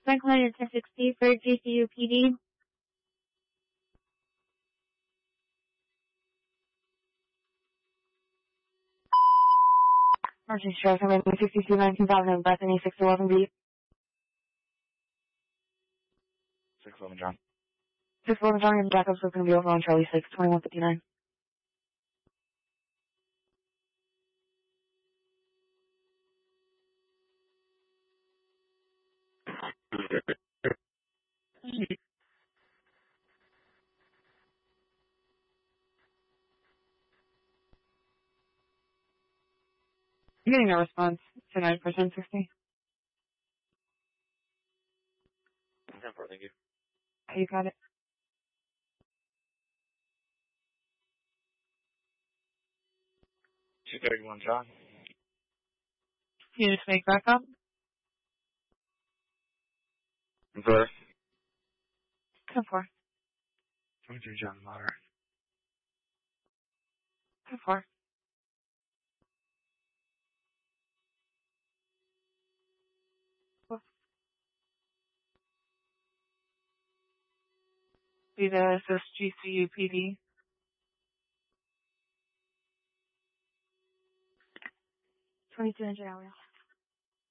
Franklin 1060 for GCU PD. Emergency Sheriff, I'm in 6219,000, Bethany 611B. 611 John. 611 John, and backups are going to be over on Charlie 6, 2159. I'm getting a response tonight for 1060. 10-4, thank you. You got it. 231 John. Can you just make backup? Verse. 10-4. 23 John, moderate. 10-4. Be the GCU PD. 2200 hour.